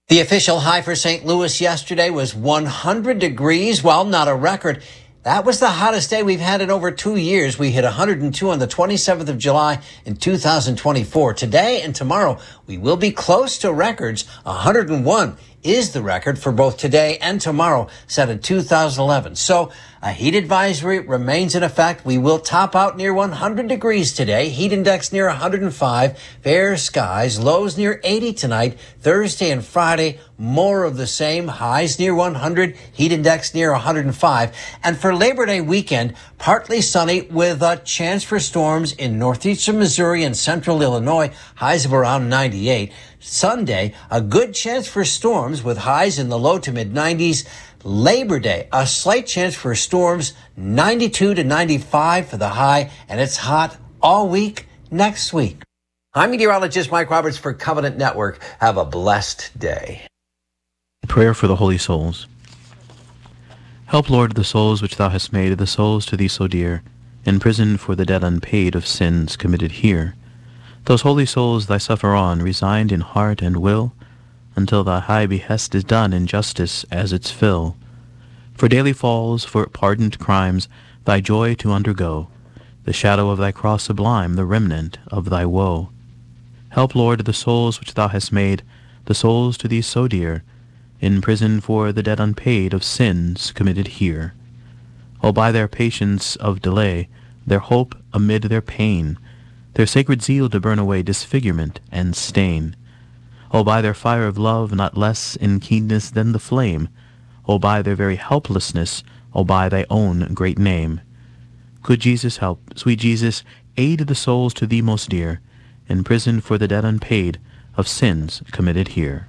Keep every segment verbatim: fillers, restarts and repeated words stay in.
The official high for Saint Louis yesterday was one hundred degrees. While not a record, that was the hottest day we've had in over two years. We hit one hundred two on the twenty-seventh of July in two thousand twenty-four. Today and tomorrow, we will be close to records. one hundred one is the record for both today and tomorrow, set in two thousand eleven. So a heat advisory remains in effect. We will top out near one hundred degrees today. Heat index near one hundred five. Fair skies. Lows near eighty tonight. Thursday and Friday, more of the same. Highs near one hundred. Heat index near one hundred five. And for Labor Day weekend, partly sunny with a chance for storms in northeastern Missouri and central Illinois. Highs of around ninety-eight. Sunday, a good chance for storms with highs in the low to mid nineties. Labor Day, a slight chance for storms, ninety-two to ninety-five for the high, and it's hot all week next week. I'm meteorologist Mike Roberts for Covenant Network. Have a blessed day. Prayer for the holy souls. Help, Lord, the souls which thou hast made, the souls to thee so dear, in prison for the debt unpaid of sins committed here. Those holy souls thy suffer on, resigned in heart and will, until thy high behest is done in justice as its fill. For daily falls, for pardoned crimes, thy joy to undergo, the shadow of thy cross sublime, the remnant of thy woe. Help, Lord, the souls which thou hast made, the souls to thee so dear, in prison for the debt unpaid of sins committed here. O by their patience of delay, their hope amid their pain, their sacred zeal to burn away disfigurement and stain. O by their fire of love, not less in keenness than the flame, O by their very helplessness, O by thy own great name. Good Jesus help, sweet Jesus, aid the souls to thee most dear, in prison for the debt unpaid of sins committed here.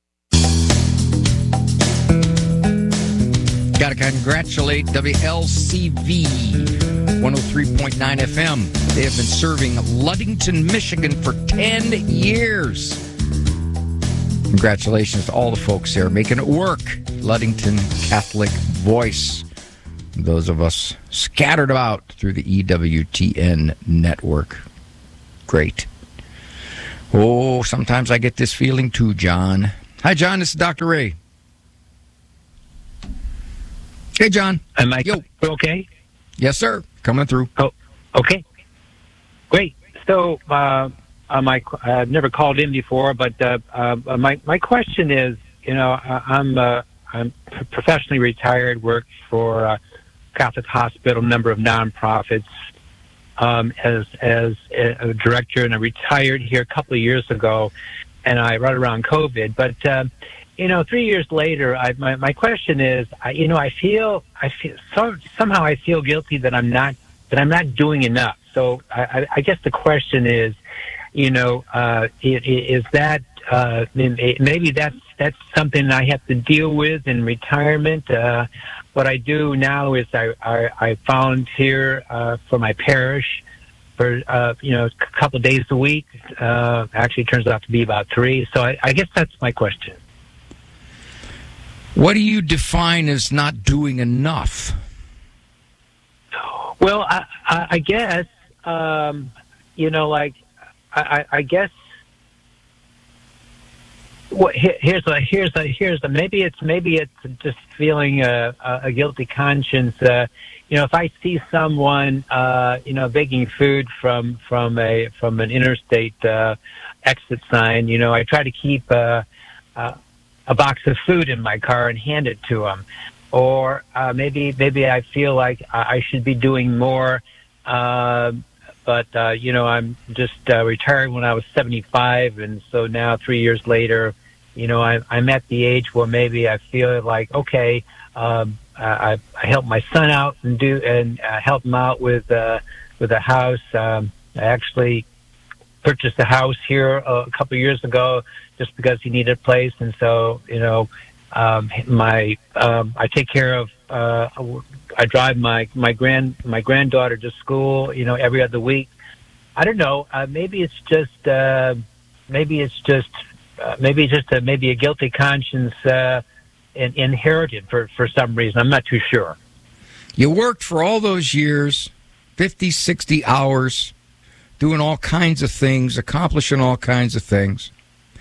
Gotta congratulate W L C V one oh three point nine F M. They have been serving Ludington, Michigan for ten years. Congratulations to all the folks there making it work. Ludington Catholic Voice. Those of us scattered about through the E W T N network. Great. Oh, sometimes I get this feeling too, John. Hi, John. This is Doctor Ray. Hey, John. Am I Yo. okay? Yes, sir. Coming through. Oh, okay. Great. So, uh, uh, my I've never called in before, but uh, uh, my my question is, you know, I'm uh, I'm professionally retired, worked for a Catholic hospital, number of nonprofits, um, as as a director, and I retired here a couple of years ago, and I right around COVID, but. Uh, You know, three years later, I, my my question is, I, you know, I feel I feel so, somehow I feel guilty that I'm not that I'm not doing enough. So I, I guess the question is, you know, uh, is that uh, maybe that's that's something I have to deal with in retirement. Uh, what I do now is I I, I found here uh, for my parish for uh, you know a couple of days a week. Uh, actually, it turns out to be about three. So I, I guess that's my question. What do you define as not doing enough? Well, I, I, I guess, um, you know, like, I, I guess, what, here's a, here's a, here's a, maybe it's, maybe it's just feeling a, a guilty conscience. Uh, you know, if I see someone, uh, you know, begging food from, from a, from an interstate, uh, exit sign, you know, I try to keep, uh, uh, a box of food in my car and hand it to them. Or uh, maybe maybe I feel like I should be doing more, uh, but, uh, you know, I'm just uh, retired when I was seventy-five, and so now three years later, you know, I, I'm at the age where maybe I feel like, okay, um, I, I help my son out and do and uh, help him out with, uh, with a house. Um, I actually purchased a house here a couple of years ago just because he needed a place. And so, you know, um, my, um, I take care of, uh, I drive my, my grand, my granddaughter to school, you know, every other week. I don't know. Uh, maybe it's just, uh, maybe it's just, uh, maybe just a, maybe a guilty conscience, uh, in, inherited for, for some reason. I'm not too sure. You worked for all those years, fifty, sixty hours, doing all kinds of things, accomplishing all kinds of things.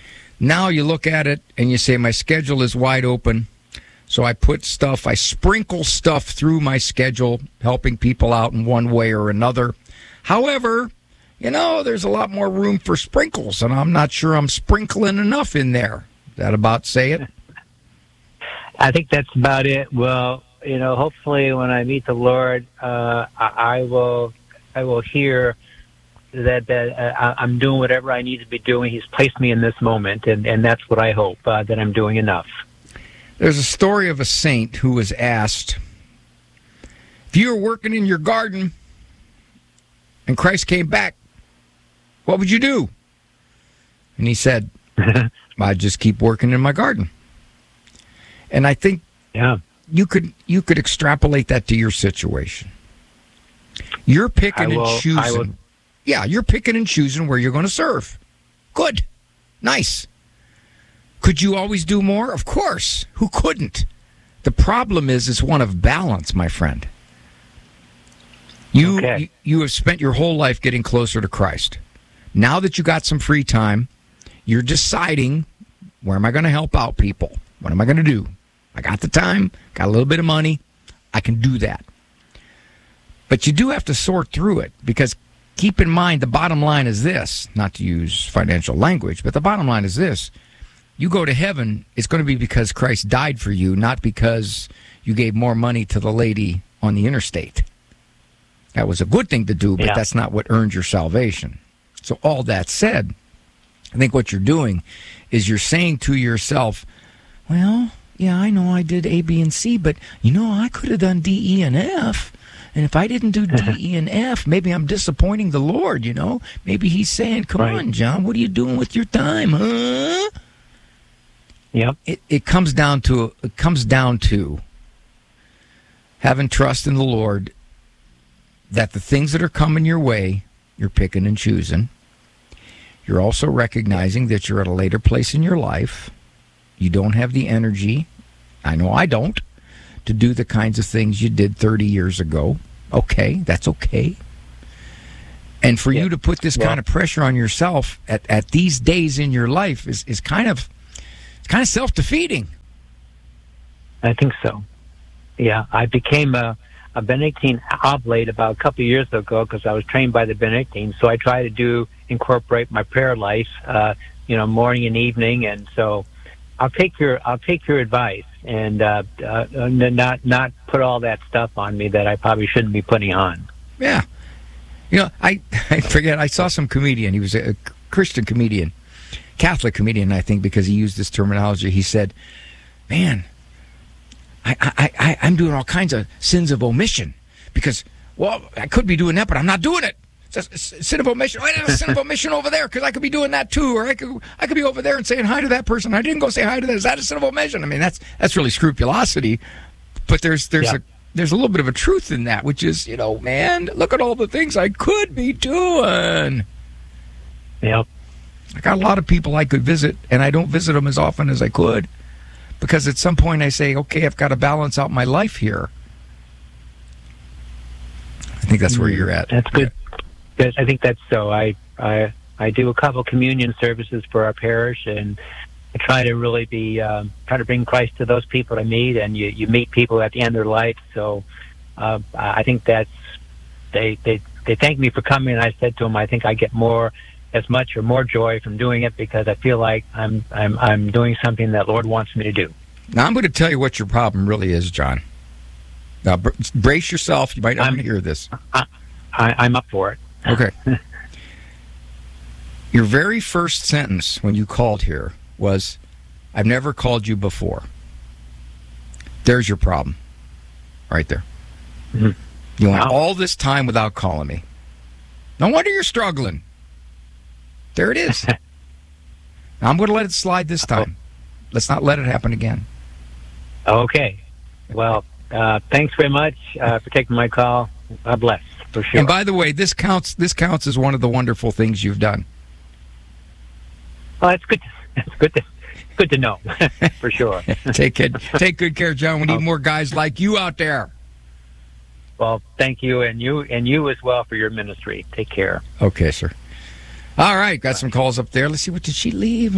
Now you look at it and you say, my schedule is wide open. So I put stuff, I sprinkle stuff through my schedule, helping people out in one way or another. However, you know, there's a lot more room for sprinkles, and I'm not sure I'm sprinkling enough in there. Is that about say it? I think that's about it. Well, you know, hopefully when I meet the Lord, uh, I, I will, I will hear that that uh, I'm doing whatever I need to be doing. He's placed me in this moment, and, and that's what I hope, uh, that I'm doing enough. There's a story of a saint who was asked, if you were working in your garden and Christ came back, what would you do? And he said, I'd just keep working in my garden. And I think yeah. you could you could extrapolate that to your situation. You're picking will, and choosing. Yeah, you're picking and choosing where you're going to serve. Good. Nice. Could you always do more? Of course. Who couldn't? The problem is, it's one of balance, my friend. You, okay. you you have spent your whole life getting closer to Christ. Now that you got some free time, you're deciding, where am I going to help out people? What am I going to do? I got the time, got a little bit of money, I can do that. But you do have to sort through it, because keep in mind, the bottom line is this, not to use financial language, but the bottom line is this. You go to heaven, it's going to be because Christ died for you, not because you gave more money to the lady on the interstate. That was a good thing to do, but yeah. that's not what earned your salvation. So all that said, I think what you're doing is you're saying to yourself, well, yeah, I know I did A, B, and C, but, you know, I could have done D, E, and F. And if I didn't do D, E, and F, maybe I'm disappointing the Lord, you know? Maybe he's saying, come right. on, John, what are you doing with your time, huh? Yep. It, it comes down to it comes down to having trust in the Lord that the things that are coming your way, you're picking and choosing. You're also recognizing that you're at a later place in your life. You don't have the energy, I know I don't, to do the kinds of things you did thirty years ago. Okay, that's okay. And for yeah. you to put this yeah. kind of pressure on yourself at, at these days in your life is, is kind of it's kind of self-defeating. I think so. Yeah, I became a, a Benedictine oblate about a couple of years ago because I was trained by the Benedictines. So I try to do incorporate my prayer life, uh, you know, morning and evening, and so I'll take your I'll take your advice and uh, uh, not not put all that stuff on me that I probably shouldn't be putting on. Yeah, you know, I I forget. I saw some comedian. He was a Christian comedian, Catholic comedian, I think, because he used this terminology. He said, "Man, I I, I I'm doing all kinds of sins of omission because well I could be doing that, but I'm not doing it." Sin of omission. I have a sin of omission over there because I could be doing that too, or I could I could be over there and saying hi to that person. I didn't go say hi to that. Is that a sin of omission? I mean, that's that's really scrupulosity, but there's there's yeah. a there's a little bit of a truth in that, which is, you know, man, look at all the things I could be doing. Yep. I got a lot of people I could visit, and I don't visit them as often as I could because at some point I say, okay, I've got to balance out my life here. I think that's where you're at. That's good. I think that's so. I, I I do a couple communion services for our parish, and I try to really be um, try to bring Christ to those people I meet. And you, you meet people at the end of their life, so uh, I think that's they they they thank me for coming. And I said to them, I think I get more, as much or more joy from doing it because I feel like I'm I'm I'm doing something that Lord wants me to do. Now I'm going to tell you what your problem really is, John. Now br- brace yourself. You might not I'm, want to hear this. I, I, I'm up for it. Okay. Your very first sentence when you called here was, I've never called you before. There's your problem. Right there. Mm-hmm. You went wow. all this time without calling me. No wonder you're struggling. There it is. Now I'm going to let it slide this time. Let's not let it happen again. Okay. Well, uh, thanks very much uh, for taking my call. God bless. For sure. And by the way, this counts. This counts as one of the wonderful things you've done. Well, that's good. That's good. To, good to know, for sure. take it. Take good care, John. We need more guys like you out there. Well, thank you, and you, and you as well for your ministry. Take care. Okay, sir. All right, got some calls up there. Let's see, what did she leave?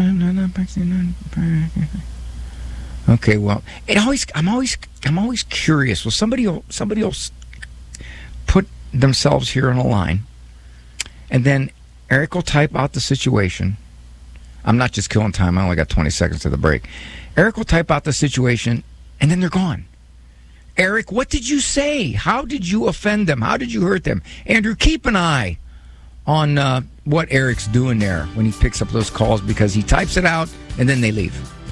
Okay, well, it always I'm always I'm always curious. Well, somebody will somebody will put themselves here on a line, and then Eric will type out the situation. I'm not just killing time. I only got twenty seconds to the break. Eric will type out the situation, and then they're gone. Eric, what did you say? How did you offend them? How did you hurt them? Andrew, keep an eye on uh, what Eric's doing there when he picks up those calls, because he types it out and then they leave.